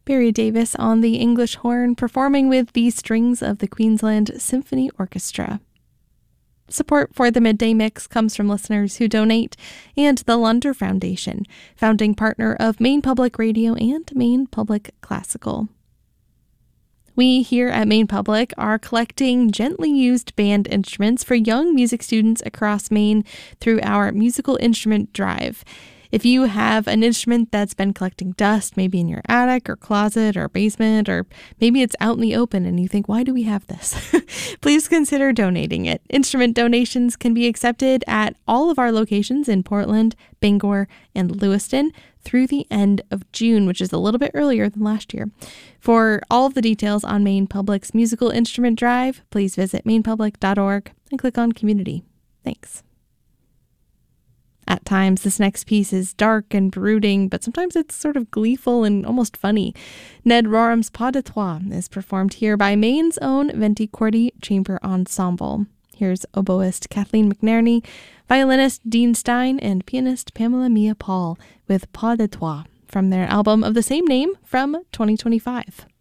Barry Davis on the English horn, performing with the strings of the Queensland Symphony Orchestra. Support for the Midday Mix comes from listeners who donate and the Lunder Foundation, founding partner of Maine Public Radio and Maine Public Classical. We here at Maine Public are collecting gently used band instruments for young music students across Maine through our musical instrument drive. If you have an instrument that's been collecting dust, maybe in your attic or closet or basement, or maybe it's out in the open and you think, why do we have this? Please consider donating it. Instrument donations can be accepted at all of our locations in Portland, Bangor, and Lewiston through the end of June, which is a little bit earlier than last year. For all of the details on Maine Public's musical instrument drive, please visit mainepublic.org and click on Community. Thanks. At times, this next piece is dark and brooding, but sometimes it's sort of gleeful and almost funny. Ned Roram's Pas de Trois is performed here by Maine's own Venti Cordi Chamber Ensemble. Here's oboist Kathleen McNerney, violinist Dean Stein, and pianist Pamela Mia Paul with Pas de Trois from their album of the same name from 2025.